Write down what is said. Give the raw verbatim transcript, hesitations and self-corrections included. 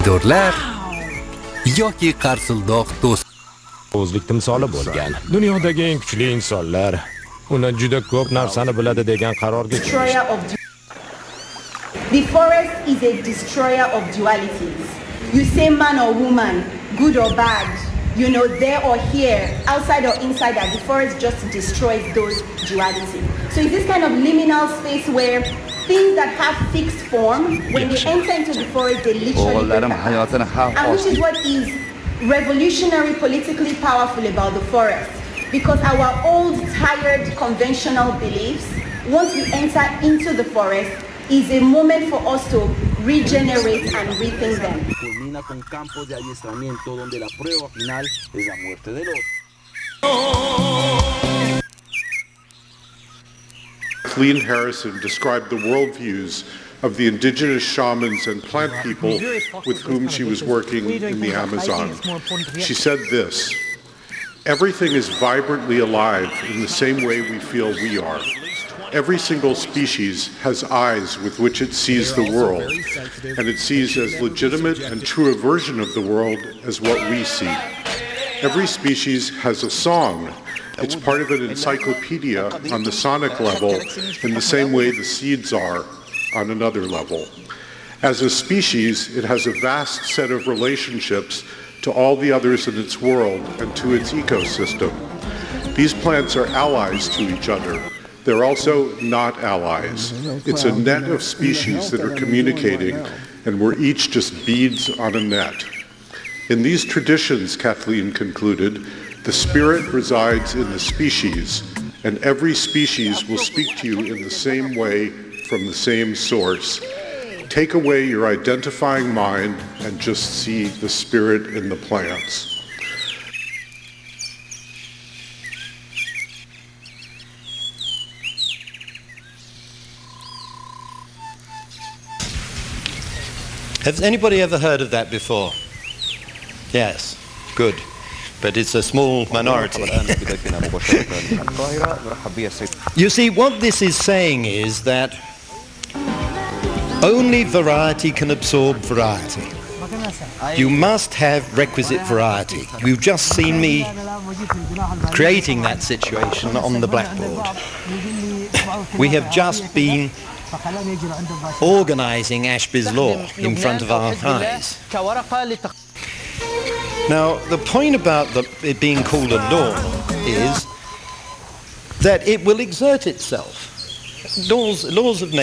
xaridorlar yoki qarsildoq do'st. O'zlik timsoli bo'lgan. Dunyodagi eng kuchli insonlar uni juda ko'p narsani biladi degan qarorga chiqdi. The forest is a destroyer of dualities. You say man or woman, good or bad, you know, there or here, outside or inside, that the forest just destroys those dualities. So it's this kind of liminal space where things that have fixed form, when they enter into the forest, they literally break apart. And which is what is revolutionary, politically powerful about the forest. Because our old, tired, conventional beliefs, once we enter into the forest, is a moment for us to regenerate and rethink them. Culmina con campos de adiestramiento donde la prueba final es la muerte del otro. Kathleen Harrison described the worldviews of the indigenous shamans and plant people with whom she was working in the Amazon. She said this: everything is vibrantly alive in the same way we feel we are. Every single species has eyes with which it sees the world, and it sees as legitimate and true a version of the world as what we see. Every species has a song. It's part of an encyclopedia on the sonic level in the same way the seeds are on another level. As a species, it has a vast set of relationships to all the others in its world and to its ecosystem. These plants are allies to each other. They're also not allies. It's a net of species that are communicating, and we're each just beads on a net. In these traditions, Kathleen concluded, the spirit resides in the species, and every species will speak to you in the same way from the same source. Take away your identifying mind and just see the spirit in the plants. Has anybody ever heard of that before? Yes, good. But it's a small minority. You see, what this is saying is that only variety can absorb variety. You must have requisite variety. You've just seen me creating that situation on the blackboard. We have just been organizing Ashby's law in front of our eyes. Now, the point about the, it being called a law is that it will exert itself. Laws, laws of nature